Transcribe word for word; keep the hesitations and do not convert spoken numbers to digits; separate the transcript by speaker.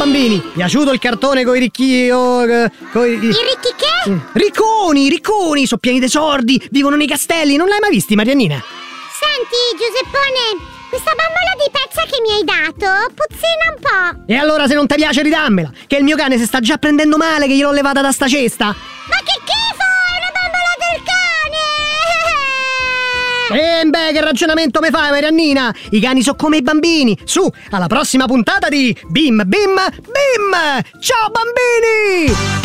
Speaker 1: bambini, piaciuto il cartone coi ricchi... Oh, coi...
Speaker 2: I ricchi che?
Speaker 1: Ricconi, ricconi, sono pieni di sordi, vivono nei castelli, non l'hai mai visti, Mariannina?
Speaker 2: Senti, Giuseppone, questa bambola di pezza che mi hai dato puzzina un po'.
Speaker 1: E allora se non ti piace ridammela, che il mio cane si sta già prendendo male che gliel'ho levata da sta cesta.
Speaker 2: Ma che schifo, è una bambola del cane!
Speaker 1: E beh, che ragionamento mi fai, Mariannina? I cani sono come i bambini. Su, alla prossima puntata di Bim Bim Bim! Ciao bambini!